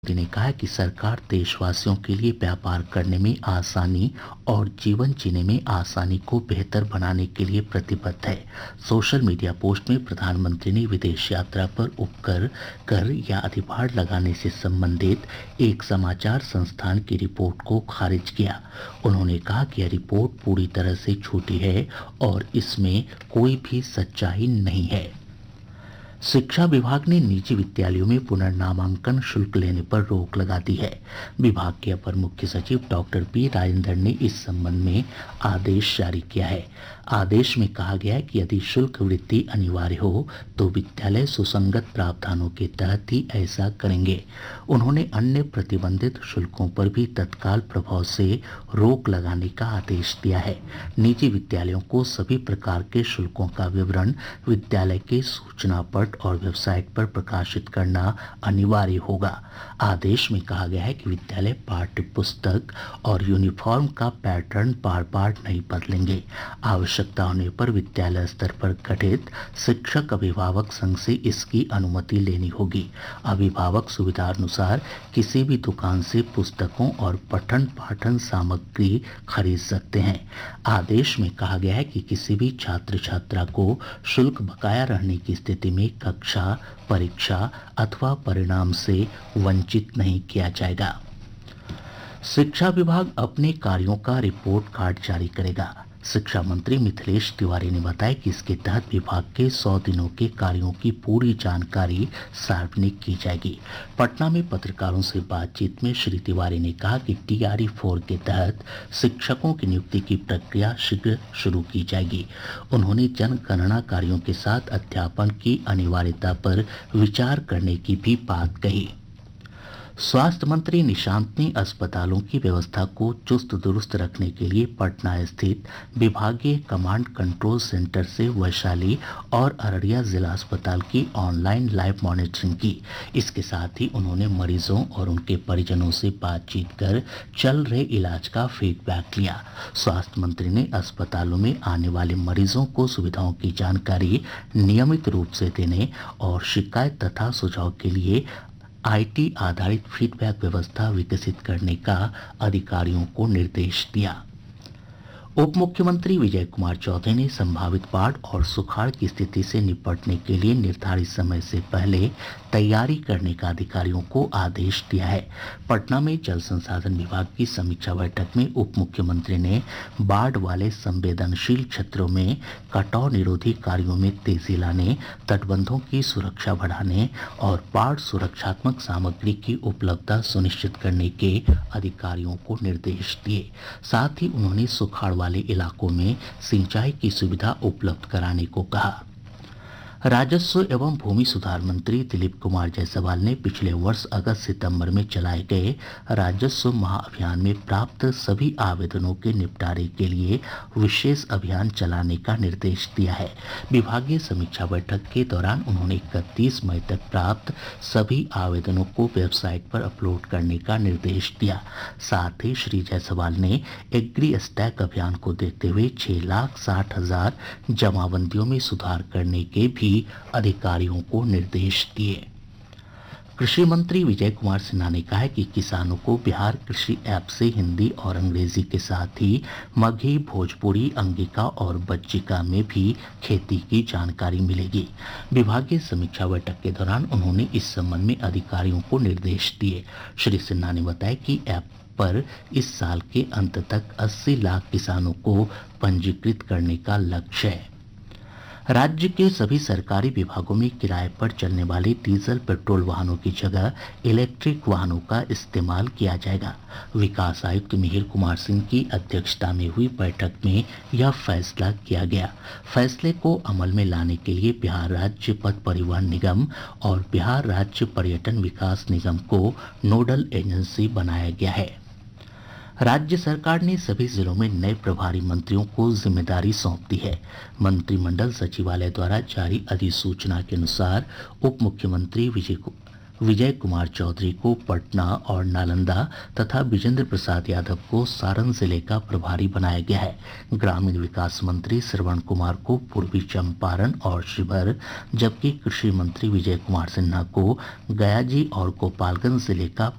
मोदी ने कहा कि सरकार देशवासियों के लिए व्यापार करने में आसानी और जीवन जीने में आसानी को बेहतर बनाने के लिए प्रतिबद्ध है। सोशल मीडिया पोस्ट में प्रधानमंत्री ने विदेश यात्रा पर उपकर कर या अधिभार लगाने से संबंधित एक समाचार संस्थान की रिपोर्ट को खारिज किया। उन्होंने कहा कि यह रिपोर्ट पूरी तरह से झूठी है और इसमें कोई भी सच्चाई नहीं है। शिक्षा विभाग ने निजी विद्यालयों में पुनर्नामांकन शुल्क लेने पर रोक लगा दी है। विभाग के अपर मुख्य सचिव डॉक्टर पी राजेंद्र ने इस संबंध में आदेश जारी किया है। आदेश में कहा गया है कि यदि शुल्क वृद्धि अनिवार्य हो तो विद्यालय सुसंगत प्रावधानों के तहत ही ऐसा करेंगे। उन्होंने अन्य प्रतिबंधित शुल्कों पर भी तत्काल प्रभाव से रोक लगाने का आदेश दिया है। निजी विद्यालयों को सभी प्रकार के शुल्कों का विवरण विद्यालय के सूचना पट और वेबसाइट पर प्रकाशित करना अनिवार्य होगा। आदेश में कहा गया है कि विद्यालय पाठ्य पुस्तक और यूनिफॉर्म का पैटर्न बार बार नहीं बदलेंगे। आवश्यकता होने पर विद्यालय स्तर पर गठित शिक्षक अभिभावक संघ से इसकी अनुमति लेनी होगी। अभिभावक सुविधा अनुसार किसी भी दुकान से पुस्तकों और पठन पाठन सामग्री खरीद सकते हैं। आदेश में कहा गया है कि किसी भी छात्र छात्रा को शुल्क बकाया रहने की स्थिति में कक्षा, परीक्षा अथवा परिणाम से वंचित नहीं किया जाएगा। शिक्षा विभाग अपने कार्यों का रिपोर्ट कार्ड जारी करेगा। शिक्षा मंत्री मिथिलेश तिवारी ने बताया कि इसके तहत विभाग के 100 दिनों के कार्यों की पूरी जानकारी सार्वजनिक की जाएगी। पटना में पत्रकारों से बातचीत में श्री तिवारी ने कहा कि टीआरई 4 के तहत शिक्षकों की नियुक्ति की प्रक्रिया शीघ्र शुरू की जाएगी। उन्होंने जनगणना कार्यों के साथ अध्यापन की अनिवार्यता पर विचार करने की भी बात कही। स्वास्थ्य मंत्री निशांत ने अस्पतालों की व्यवस्था को चुस्त दुरुस्त रखने के लिए पटना स्थित विभागीय कमांड कंट्रोल सेंटर से वैशाली और अररिया जिला अस्पताल की ऑनलाइन लाइव मॉनिटरिंग की। इसके साथ ही उन्होंने मरीजों और उनके परिजनों से बातचीत कर चल रहे इलाज का फीडबैक लिया। स्वास्थ्य मंत्री ने अस्पतालों में आने वाले मरीजों को सुविधाओं की जानकारी नियमित रूप से देने और शिकायत तथा सुझाव के लिए आईटी आधारित फीडबैक व्यवस्था विकसित करने का अधिकारियों को निर्देश दिया। उप मुख्यमंत्री विजय कुमार चौधरी ने संभावित बाढ़ और सुखाड़ की स्थिति से निपटने के लिए निर्धारित समय से पहले तैयारी करने का अधिकारियों को आदेश दिया है। पटना में जल संसाधन विभाग की समीक्षा बैठक में उप मुख्यमंत्री ने बाढ़ वाले संवेदनशील क्षेत्रों में कटाव निरोधी कार्यों में तेजी लाने, तटबंधों की सुरक्षा बढ़ाने और बाढ़ सुरक्षात्मक सामग्री की उपलब्धता सुनिश्चित करने के अधिकारियों को निर्देश दिए। साथ ही उन्होंने सुखाड़ वाले इलाकों में सिंचाई की सुविधा उपलब्ध कराने को कहा। राजस्व एवं भूमि सुधार मंत्री दिलीप कुमार जायसवाल ने पिछले वर्ष अगस्त सितंबर में चलाए गए राजस्व महाअभियान में प्राप्त सभी आवेदनों के निपटारे के लिए विशेष अभियान चलाने का निर्देश दिया है। विभागीय समीक्षा बैठक के दौरान उन्होंने 31 मई तक प्राप्त सभी आवेदनों को वेबसाइट पर अपलोड करने का निर्देश दिया। साथ ही श्री जायसवाल ने एग्री स्टैक अभियान को देखते हुए 6,60,000 जमाबंदियों में सुधार करने के भी अधिकारियों को निर्देश दिए। कृषि मंत्री विजय कुमार सिन्हा ने कहा है कि किसानों को बिहार कृषि ऐप से हिंदी और अंग्रेजी के साथ ही मगही, भोजपुरी, अंगिका और बज्जिका में भी खेती की जानकारी मिलेगी। विभागीय समीक्षा बैठक के दौरान उन्होंने इस संबंध में अधिकारियों को निर्देश दिए। श्री सिन्हा ने बताया कि ऐप पर इस साल के अंत तक 80 लाख किसानों को पंजीकृत करने का लक्ष्य है। राज्य के सभी सरकारी विभागों में किराए पर चलने वाले डीजल पेट्रोल वाहनों की जगह इलेक्ट्रिक वाहनों का इस्तेमाल किया जाएगा। विकास आयुक्त मिहिर कुमार सिंह की अध्यक्षता में हुई बैठक में यह फैसला किया गया। फैसले को अमल में लाने के लिए बिहार राज्य पथ परिवहन निगम और बिहार राज्य पर्यटन विकास निगम को नोडल एजेंसी बनाया गया है। राज्य सरकार ने सभी जिलों में नए प्रभारी मंत्रियों को जिम्मेदारी सौंप दी है। मंत्रिमंडल सचिवालय द्वारा जारी अधिसूचना के अनुसार उप मुख्यमंत्री विजय कुमार चौधरी को पटना और नालंदा तथा विजेंद्र प्रसाद यादव को सारण जिले का प्रभारी बनाया गया है। ग्रामीण विकास मंत्री श्रवण कुमार को पूर्वी चंपारण और शिवहर, जबकि कृषि मंत्री विजय कुमार सिन्हा को गया जी और गोपालगंज जिले का